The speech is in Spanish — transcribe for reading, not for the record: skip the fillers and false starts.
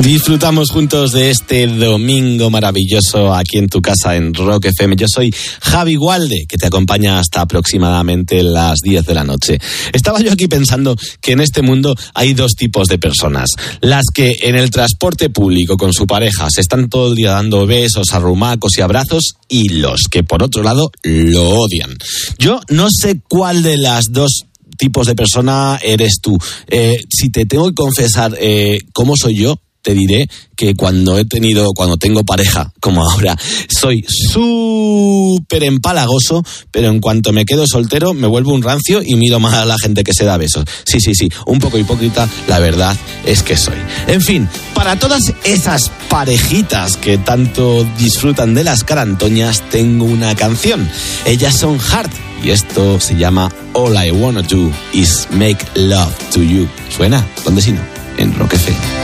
Disfrutamos juntos de este domingo maravilloso aquí en tu casa en Rock FM. Yo soy Javi Gualde, que te acompaña hasta aproximadamente las 10 de la noche. Estaba yo aquí pensando que en este mundo hay dos tipos de personas. Las que en el transporte público con su pareja se están todo el día dando besos, arrumacos y abrazos, y los que por otro lado lo odian. Yo no sé cuál de las dos tipos de persona eres tú. Si te tengo que confesar cómo soy yo, te diré que cuando tengo pareja, como ahora, soy súper empalagoso, pero en cuanto me quedo soltero me vuelvo un rancio y miro más a la gente que se da besos. Sí, un poco hipócrita, la verdad es que soy. En fin, para todas esas parejitas que tanto disfrutan de las carantoñas, tengo una canción. Ellas son Heart y esto se llama All I Wanna Do Is Make Love to You. ¿Suena? ¿Dónde si no? En Rock FM.